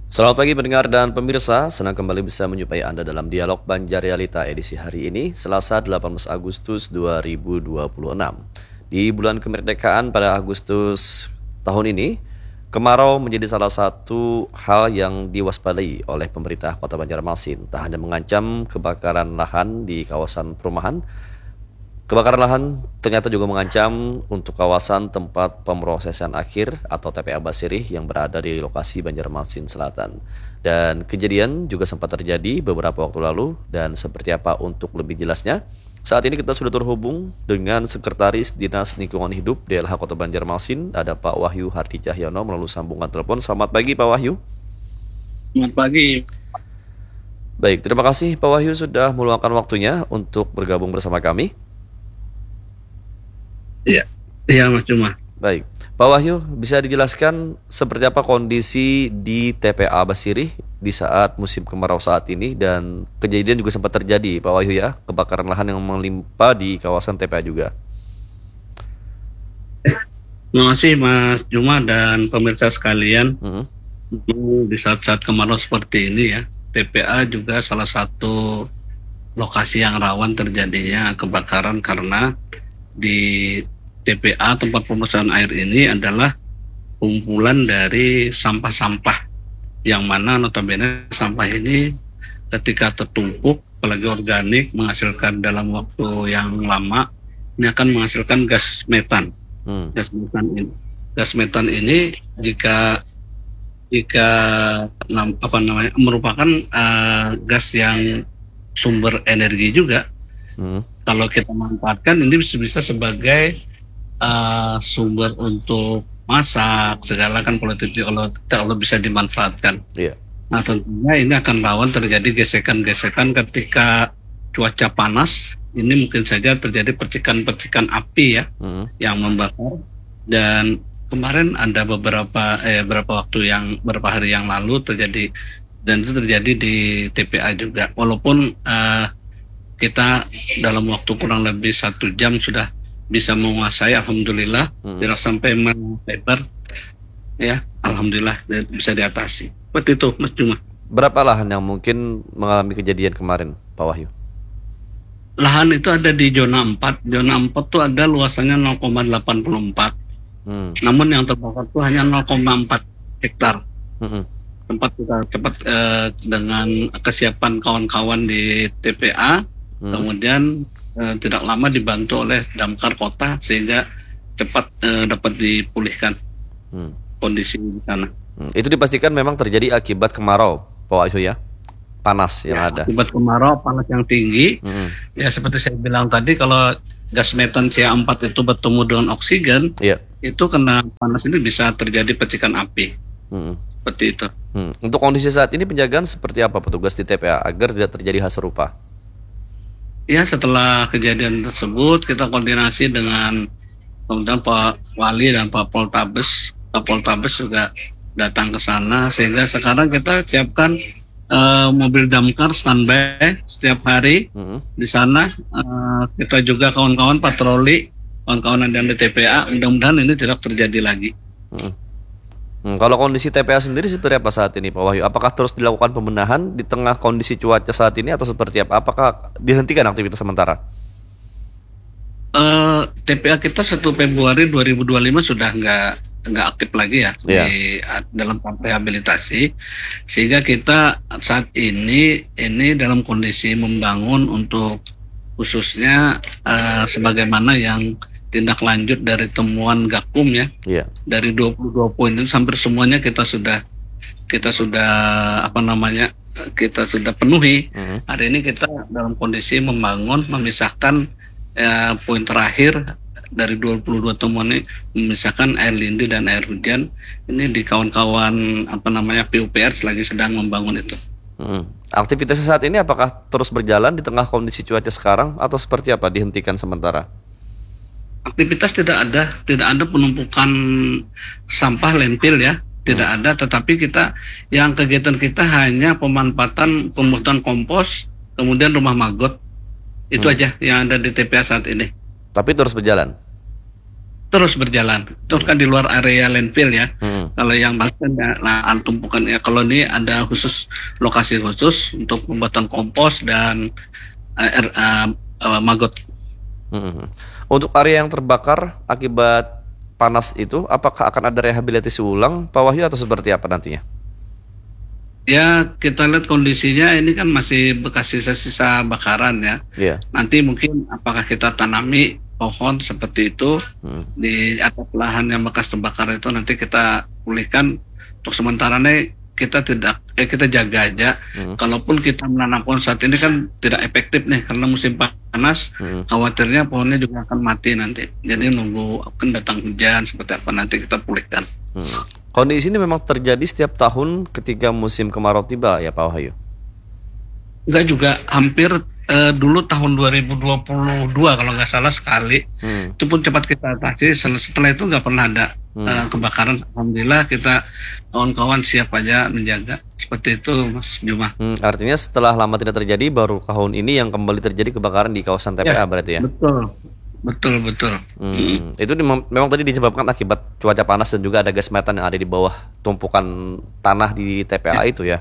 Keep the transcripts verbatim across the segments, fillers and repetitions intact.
Selamat pagi pendengar dan pemirsa, senang kembali bisa menyupai Anda dalam Dialog Banjar Realita edisi hari ini, Selasa delapan belas Agustus dua ribu dua puluh enam. Di bulan kemerdekaan pada Agustus tahun ini, kemarau menjadi salah satu hal yang diwaspadai oleh pemerintah Kota Banjarmasin. Tak hanya mengancam kebakaran lahan di kawasan perumahan, kebakaran lahan ternyata juga mengancam untuk kawasan tempat pemrosesan akhir atau T P A Basirih yang berada di lokasi Banjarmasin Selatan. Dan kejadian juga sempat terjadi beberapa waktu lalu, dan seperti apa untuk lebih jelasnya, saat ini kita sudah terhubung dengan Sekretaris Dinas Lingkungan Hidup D L H Kota Banjarmasin, ada Pak Wahyu Hardi Cahyono melalui sambungan telepon. Selamat pagi Pak Wahyu. Selamat pagi. Baik, terima kasih Pak Wahyu sudah meluangkan waktunya untuk bergabung bersama kami. Iya, iya Mas Cuma. Baik, Pak Wahyu, bisa dijelaskan seperti apa kondisi di T P A Basirih di saat musim kemarau saat ini, dan kejadian juga sempat terjadi, Pak Wahyu ya, kebakaran lahan yang melimpa di kawasan T P A juga. Terima kasih Mas Juma dan pemirsa sekalian. Mm-hmm. Di saat-saat kemarau seperti ini ya, T P A juga salah satu lokasi yang rawan terjadinya kebakaran karena di T P A tempat pemrosesan air ini adalah kumpulan dari sampah-sampah yang mana notabene sampah ini ketika tertumpuk apalagi organik menghasilkan dalam waktu yang lama ini akan menghasilkan gas metan. Hmm. Gas metan ini, gas metan ini jika jika apa namanya merupakan uh, gas yang sumber energi juga. Hmm. Kalau kita manfaatkan ini bisa bisa sebagai uh, sumber untuk masak segala kan kalau kalau kalau bisa dimanfaatkan. Yeah. Nah tentunya ini akan rawan terjadi gesekan-gesekan ketika cuaca panas. Ini mungkin saja terjadi percikan-percikan api ya mm. yang membakar. Dan kemarin ada beberapa eh beberapa waktu yang beberapa hari yang lalu terjadi, dan itu terjadi di T P A juga. Walaupun uh, kita dalam waktu kurang lebih satu jam sudah bisa menguasai, alhamdulillah, hmm. tidak sampai melebar, ya, alhamdulillah bisa diatasi. Seperti itu, Mas Juma. Berapa lahan yang mungkin mengalami kejadian kemarin, Pak Wahyu? Lahan itu ada di zona empat. Zona empat itu ada luasannya nol koma delapan empat. Hmm. Namun yang terbakar itu hanya nol koma empat hektar. Hmm. Tempat kita cepat eh, dengan kesiapan kawan-kawan di T P A. Hmm. Kemudian eh, tidak lama dibantu oleh damkar kota sehingga cepat eh, dapat dipulihkan hmm. kondisi di sana. Hmm. Itu dipastikan memang terjadi akibat kemarau, Pak Wahyu ya, panas yang ya, ada. Akibat kemarau, panas yang tinggi. Hmm. Ya seperti saya bilang tadi, kalau gas metan C A empat itu bertemu dengan oksigen, yeah. itu kena panas ini bisa terjadi percikan api. Hmm. Seperti itu. Hmm. Untuk kondisi saat ini penjagaan seperti apa petugas di T P A agar tidak terjadi hal serupa? Ya, setelah kejadian tersebut kita koordinasi dengan kemudian Pak Wali dan Pak Poltabes. Pak Poltabes juga datang ke sana sehingga sekarang kita siapkan uh, mobil damkar standby setiap hari mm-hmm. di sana. Uh, kita juga kawan-kawan patroli, kawan-kawan yang di T P A. Mudah-mudahan ini tidak terjadi lagi. Mm. Hmm, kalau kondisi T P A sendiri seperti apa saat ini, Pak Wahyu? Apakah terus dilakukan pembenahan di tengah kondisi cuaca saat ini atau seperti apa? Apakah dihentikan aktivitas sementara? Uh, T P A kita satu Februari dua ribu dua puluh lima sudah nggak nggak aktif lagi ya yeah. di dalam tahap rehabilitasi, sehingga kita saat ini ini dalam kondisi membangun untuk khususnya uh, sebagaimana yang tindak lanjut dari temuan Gakum ya, yeah. dari dua puluh dua poin itu hampir semuanya kita sudah kita sudah apa namanya kita sudah penuhi. Mm-hmm. Hari ini kita dalam kondisi membangun memisahkan ya, poin terakhir dari dua puluh dua temuan ini, memisahkan air lindi dan air hujan. Ini di kawan-kawan apa namanya P U P R lagi sedang membangun itu. Mm. Aktivitasnya saat ini apakah terus berjalan di tengah kondisi cuaca sekarang atau seperti apa, dihentikan sementara? Aktivitas tidak ada, tidak ada penumpukan sampah landfill ya, tidak hmm. ada. Tetapi kita, yang kegiatan kita hanya pemanfaatan pembuatan kompos, kemudian rumah maggot, itu hmm. aja yang ada di T P A saat ini. Tapi terus berjalan. terus berjalan. Itu kan di luar area landfill ya. Hmm. Kalau yang bahkan nah, tumpukan ya, kalau ini ada khusus lokasi khusus untuk pembuatan kompos dan uh, er, uh, uh, maggot. Hmm. Untuk area yang terbakar akibat panas itu, apakah akan ada rehabilitasi ulang, Pak Wahyu, atau seperti apa nantinya? Ya, kita lihat kondisinya ini kan masih bekas sisa-sisa bakaran ya. Yeah. Nanti mungkin apakah kita tanami pohon seperti itu hmm. di atas lahan yang bekas terbakar itu, nanti kita pulihkan. Untuk sementara ini kita tidak eh, kita jaga aja. Hmm. Kalaupun kita menanam pohon saat ini kan tidak efektif nih karena musim panas. Hmm. Khawatirnya pohonnya juga akan mati nanti. Jadi nunggu akan datang hujan seperti apa nanti kita pulihkan. Hmm. Kondisi ini memang terjadi setiap tahun ketika musim kemarau tiba ya Pak Wahyu? Enggak juga, hampir uh, dulu tahun dua ribu dua puluh dua kalau nggak salah sekali. Hmm. Itu pun cepat kita atasi. Setelah itu nggak pernah ada hmm. uh, kebakaran. Alhamdulillah kita kawan-kawan siap aja menjaga. Seperti itu Mas Juma. Hmm, artinya setelah lama tidak terjadi, baru tahun ini yang kembali terjadi kebakaran di kawasan T P A ya, berarti ya? Betul, betul, betul. Hmm. Hmm. Itu memang, memang tadi disebabkan akibat cuaca panas dan juga ada gas metan yang ada di bawah tumpukan tanah di T P A ya. Itu ya?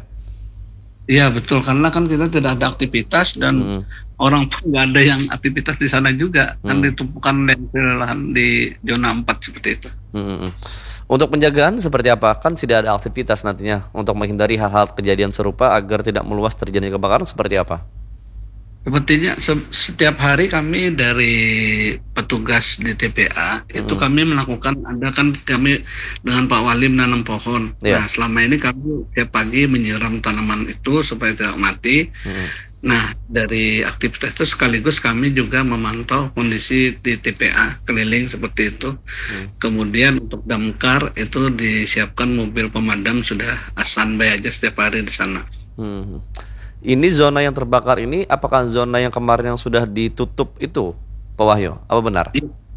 Iya betul, karena kan kita tidak ada aktivitas dan hmm. orang pun nggak ada yang aktivitas di sana juga. Hmm. Kan ditumpukan landfill lahan di zona empat seperti itu. Hmm. Untuk penjagaan seperti apa? Kan tidak ada aktivitas nantinya untuk menghindari hal-hal kejadian serupa agar tidak meluas terjadinya kebakaran seperti apa? Sepertinya se- setiap hari kami dari petugas di T P A hmm. itu kami melakukan, ada kan kami dengan Pak Wali menanam pohon. Yeah. Nah selama ini kami tiap pagi menyiram tanaman itu supaya tidak mati. Hmm. Nah dari aktivitas itu sekaligus kami juga memantau kondisi di T P A keliling seperti itu. Hmm. Kemudian untuk damkar itu disiapkan mobil pemadam sudah standby aja setiap hari di sana. Hmm. Ini zona yang terbakar ini apakah zona yang kemarin yang sudah ditutup itu, Pak Wahyu? Apa benar?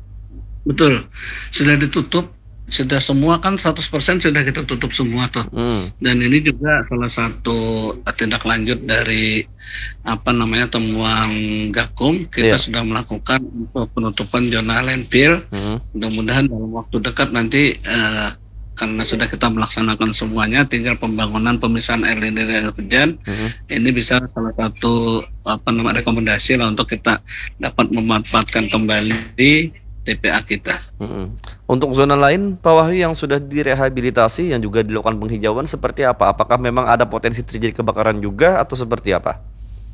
Betul, sudah ditutup, sudah semua kan seratus persen sudah kita tutup semua tuh. Hmm. Dan ini juga salah satu tindak lanjut dari apa namanya temuan Gakum, kita yeah. sudah melakukan untuk penutupan zona landfill. Hmm. Mudah-mudahan dalam waktu dekat nanti uh, karena sudah kita melaksanakan semuanya, tinggal pembangunan pemisahan air limbah dari air hujan. Uh-huh. Ini bisa salah satu apa namanya rekomendasi lah untuk kita dapat memanfaatkan kembali di T P A kita. Uh-huh. Untuk zona lain, Pak Wahyu, yang sudah direhabilitasi yang juga dilakukan penghijauan seperti apa? Apakah memang ada potensi terjadi kebakaran juga atau seperti apa?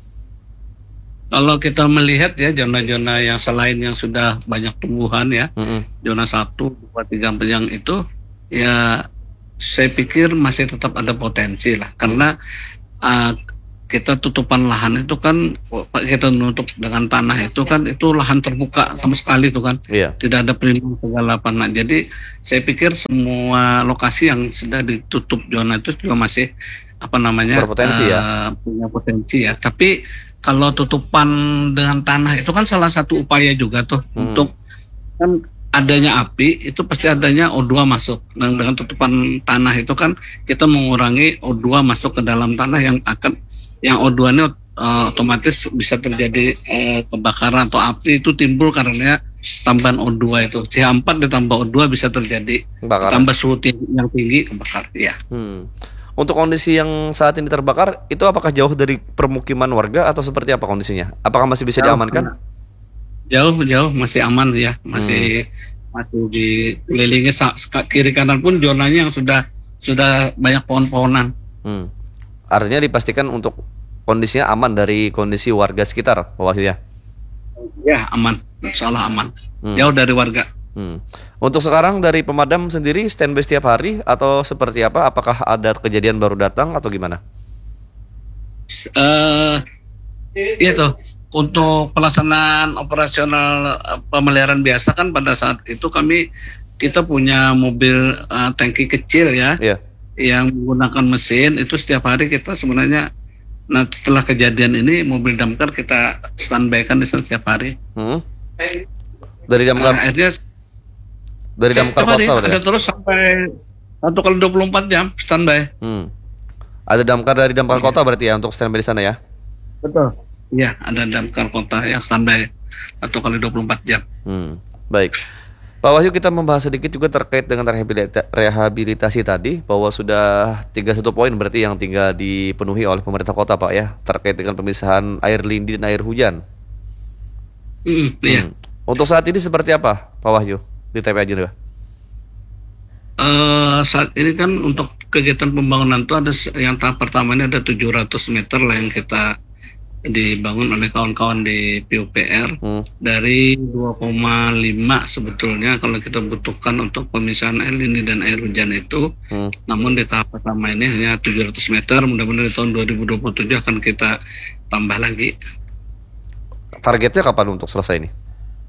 Kalau kita melihat ya zona-zona yang selain yang sudah banyak tumbuhan ya, uh-huh. zona satu, dua, tiga yang itu ya saya pikir masih tetap ada potensi lah, karena uh, kita tutupan lahan itu kan kita menutup dengan tanah itu kan itu lahan terbuka sama sekali itu kan, yeah. tidak ada pelindung segala apa. Nah, jadi saya pikir semua lokasi yang sudah ditutup zona itu juga masih apa namanya berpotensi uh, ya, punya potensi ya. Tapi kalau tutupan dengan tanah itu kan salah satu upaya juga tuh hmm. untuk kan adanya api itu pasti adanya O dua masuk. Dan dengan tutupan tanah itu kan kita mengurangi O dua masuk ke dalam tanah yang akan yang O dua ini uh, otomatis bisa terjadi uh, kebakaran atau api itu timbul karena tambahan O dua itu. C H empat ditambah O dua bisa terjadi kebakaran. Tambah suhu tinggi, yang tinggi kebakar ya. Hmm. Untuk kondisi yang saat ini terbakar itu apakah jauh dari permukiman warga atau seperti apa kondisinya? Apakah masih bisa jauh, diamankan? Jauh jauh masih aman ya, masih hmm. masih dikelilingi kiri kanan pun zonanya yang sudah sudah banyak pohon-pohonan. Hmm. Artinya dipastikan untuk kondisinya aman dari kondisi warga sekitar, Pak Wahyu ya? Ya aman, insya Allah aman. Hmm. Jauh dari warga. Hmm. Untuk sekarang dari pemadam sendiri standby setiap hari atau seperti apa? Apakah ada kejadian baru datang atau gimana? Uh, iya tuh. Untuk pelaksanaan operasional pemeliharaan biasa kan pada saat itu kami kita punya mobil uh, tangki kecil ya, yeah. yang menggunakan mesin itu setiap hari kita sebenarnya. Nah setelah kejadian ini mobil damkar kita standby-kan di sana setiap hari. Hmm. Dari damkar. Nah, akhirnya dari damkar kota ada ya? Terus sampai satu kali dua puluh empat jam standby. Hmm. Ada damkar dari damkar kota berarti ya untuk standby di sana ya? Betul. Iya, ada damkar kota yang standby satu kali dua puluh empat jam. Hmm, baik. Pak Wahyu, kita membahas sedikit juga terkait dengan rehabilita- rehabilitasi tadi, bahwa sudah tiga puluh satu poin berarti yang tinggal dipenuhi oleh pemerintah kota, Pak, ya, terkait dengan pemisahan air lindi dan air hujan. Mm, iya. Hmm. Untuk saat ini seperti apa, Pak Wahyu, di T P A Jenewa? Eh, saat ini kan untuk kegiatan pembangunan itu ada s- yang tahap pertama ini ada tujuh ratus meter lah yang kita dibangun oleh kawan-kawan di P U P R Hmm. dari dua koma lima sebetulnya kalau kita butuhkan untuk pemisahan air lindi dan air hujan itu. Hmm. Namun di tahap pertama ini hanya tujuh ratus meter, mudah-mudahan di tahun dua ribu dua puluh tujuh akan kita tambah lagi. Targetnya kapan untuk selesai ini?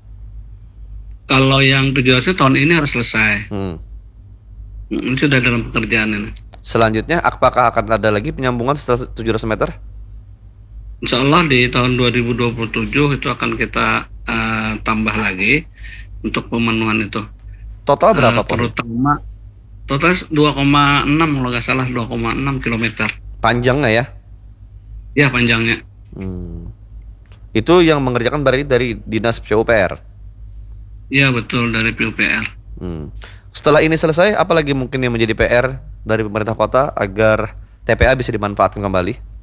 Kalau yang tujuh ratus tahun ini harus selesai. Hmm. Ini sudah dalam pekerjaan ini. Selanjutnya, apakah akan ada lagi penyambungan setelah tujuh ratus meter? Insya Allah di tahun dua ribu dua puluh tujuh itu akan kita uh, tambah lagi untuk pemenuhan itu. Total berapa, Uh, Pak? terutama total dua koma enam kalau nggak salah, dua koma enam kilometer. Panjangnya ya? Ya panjangnya. Hmm. Itu yang mengerjakan berarti dari Dinas P U P R? Iya betul, dari P U P R. Hmm. Setelah ini selesai, apa lagi mungkin yang menjadi P R dari pemerintah kota agar T P A bisa dimanfaatkan kembali?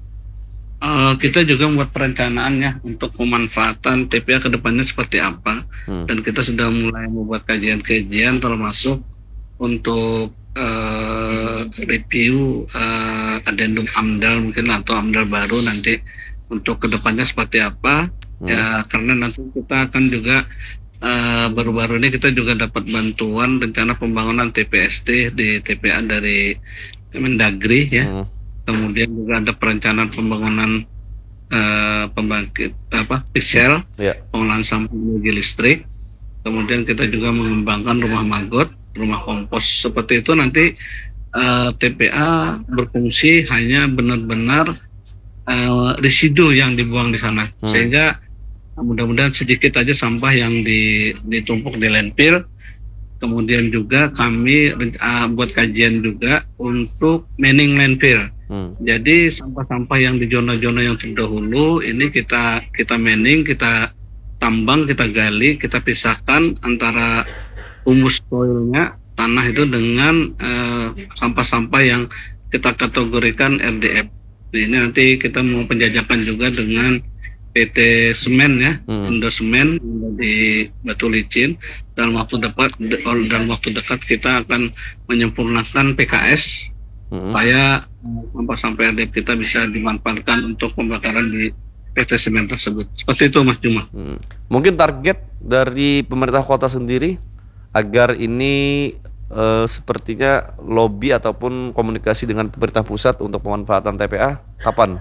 Uh, kita juga membuat perencanaannya untuk pemanfaatan T P A ke depannya seperti apa. Hmm. Dan kita sudah mulai membuat kajian-kajian termasuk untuk uh, review uh, adendum AMDAL mungkin atau AMDAL baru nanti untuk kedepannya seperti apa. Hmm. Ya karena nanti kita akan juga uh, baru-baru ini kita juga dapat bantuan rencana pembangunan T P S T di T P A dari Kemendagri ya. Hmm. Kemudian juga ada perencanaan pembangunan uh, pembangkit apa P C L, Ya. pengolahan sampah energi listrik. Kemudian kita juga mengembangkan rumah magot, rumah kompos. Seperti itu nanti uh, T P A berfungsi hanya benar-benar uh, residu yang dibuang di sana, Hmm. sehingga mudah-mudahan sedikit aja sampah yang di, ditumpuk di landfill. Kemudian juga kami uh, buat kajian juga untuk manning landfill. Hmm. Jadi sampah-sampah yang di zona-zona yang terdahulu ini kita kita manning, kita tambang, kita gali, kita pisahkan antara humus soilnya tanah itu dengan uh, sampah-sampah yang kita kategorikan R D F. Nah, ini nanti kita mau penjajakan juga dengan P T Semen ya, Hmm. Indo Semen di Batu Licin. Dalam waktu dekat, dalam waktu dekat kita akan menyempurnakan P K S Hmm. supaya sampah-sampah R D F kita bisa dimanfaatkan untuk pembakaran di P T Semen tersebut. Seperti itu Mas Juma. Hmm. Mungkin target dari pemerintah kota sendiri agar ini eh, sepertinya lobby ataupun komunikasi dengan pemerintah pusat untuk pemanfaatan T P A kapan?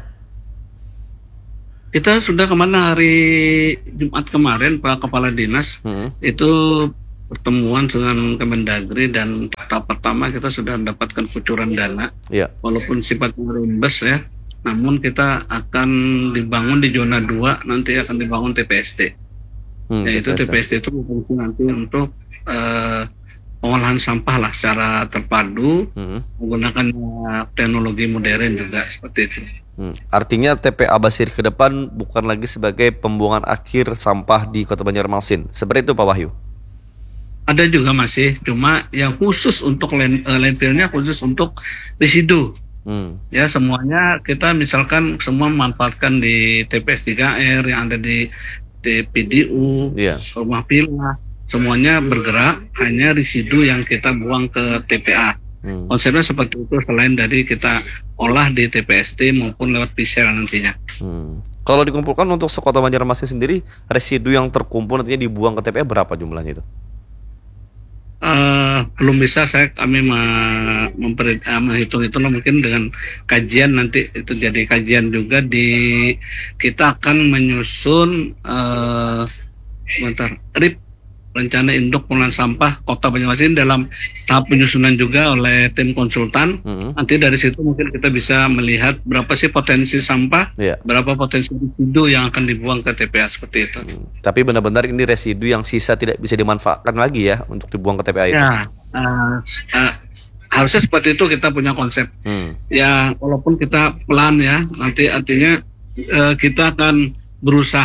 Kita sudah kemana hari Jumat kemarin Pak Kepala Dinas Hmm. itu pertemuan dengan Kemendagri dan tahap pertama kita sudah mendapatkan kucuran dana Ya. walaupun sifatnya reimburse ya, namun kita akan dibangun di zona dua, nanti akan dibangun T P S T. Hmm, Yaitu T P S T. T P S T itu berfungsi nanti untuk uh, pengolahan sampah lah secara terpadu Hmm. menggunakan uh, teknologi modern juga seperti itu. Hmm. Artinya T P A Basir ke depan bukan lagi sebagai pembuangan akhir sampah di Kota Banjarmasin. Seperti itu Pak Wahyu. Ada juga masih, cuma yang khusus untuk land, uh, landfillnya khusus untuk residu. Hmm. Ya semuanya kita misalkan semua memanfaatkan di T P S tiga R yang ada di T P D U, Iya. rumah villa, semuanya bergerak, hanya residu yang kita buang ke T P A. Hmm. Konsepnya seperti itu, selain dari kita olah di T P S T maupun lewat P C L nantinya. Hmm. Kalau dikumpulkan untuk sekota Banjarmasin sendiri, residu yang terkumpul nantinya dibuang ke T P A berapa jumlahnya itu? Uh, belum bisa saya kami me- memper- uh, menghitung itu lah, mungkin dengan kajian nanti itu jadi kajian juga di kita akan menyusun uh, sebentar R I P, rencana induk pengelolaan sampah Kota Banjarmasin, dalam tahap penyusunan juga oleh tim konsultan. Hmm. Nanti dari situ mungkin kita bisa melihat berapa sih potensi sampah, Ya. berapa potensi residu yang akan dibuang ke T P A seperti itu. Hmm. Tapi benar-benar ini residu yang sisa tidak bisa dimanfaatkan lagi ya untuk dibuang ke T P A itu. Ya, uh, uh, harusnya seperti itu kita punya konsep. Hmm. Ya, walaupun kita pelan ya, nanti artinya uh, kita akan berusaha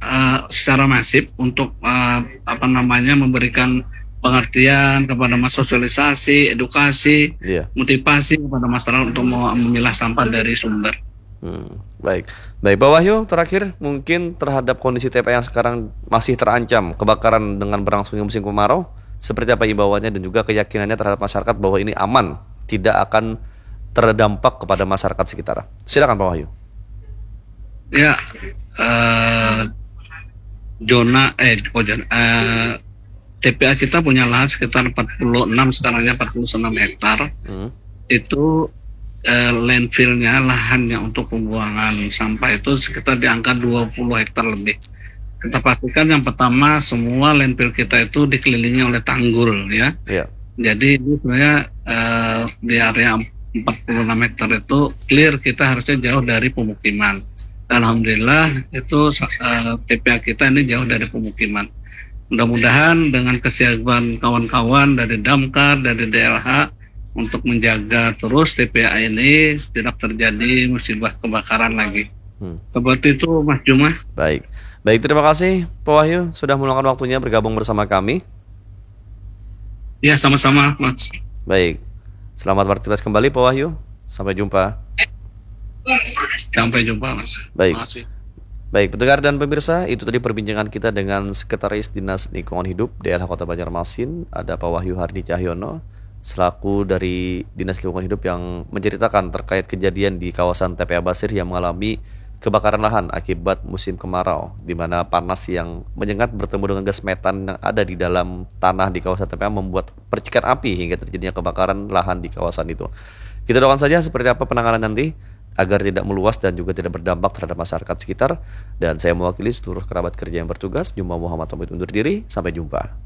uh, secara masif untuk uh, apa namanya memberikan pengertian kepada masyarakat, sosialisasi, edukasi, yeah. motivasi kepada masyarakat untuk memilah sampah dari sumber. Hmm, baik, baik Pak Wahyu, terakhir mungkin terhadap kondisi T P A yang sekarang masih terancam kebakaran dengan berlangsungnya musim kemarau, seperti apa imbauannya dan juga keyakinannya terhadap masyarakat bahwa ini aman, tidak akan terdampak kepada masyarakat sekitar. Silakan Pak Wahyu. Ya, uh, zona eh oh, uh, T P A kita punya lahan sekitar empat puluh enam, sekarangnya empat puluh enam hektar. Hmm. Itu eh, landfillnya, lahannya untuk pembuangan sampah itu sekitar di angka dua puluh hektar lebih. Kita pastikan yang pertama, semua landfill kita itu dikelilingi oleh tanggul ya. Yeah. Jadi ini sebenarnya eh, di area empat puluh enam hektar itu clear, kita harusnya jauh dari pemukiman. Alhamdulillah itu eh, T P A kita ini jauh dari pemukiman. Mudah-mudahan dengan kesiapan kawan-kawan dari Damkar, dari D L H untuk menjaga terus T P A ini tidak terjadi musibah kebakaran lagi. Hmm. Seperti itu Mas Juma. Baik, baik terima kasih Pak Wahyu sudah meluangkan waktunya bergabung bersama kami. Ya sama-sama Mas. Baik, selamat beraktivitas kembali Pak Wahyu. Sampai jumpa. Sampai jumpa Mas. Baik. Terima kasih. Baik, pendengar dan pemirsa, itu tadi perbincangan kita dengan Sekretaris Dinas Lingkungan Hidup D L H Kota Banjarmasin, ada Pak Wahyu Hardi Cahyono, selaku dari Dinas Lingkungan Hidup yang menceritakan terkait kejadian di kawasan T P A Basir yang mengalami kebakaran lahan akibat musim kemarau, di mana panas yang menyengat bertemu dengan gas metan yang ada di dalam tanah di kawasan T P A membuat percikan api hingga terjadinya kebakaran lahan di kawasan itu. Kita doakan saja seperti apa penanganan nanti, agar tidak meluas dan juga tidak berdampak terhadap masyarakat sekitar. Dan saya mewakili seluruh kerabat kerja yang bertugas, Juma Muhammad pamit undur diri, sampai jumpa.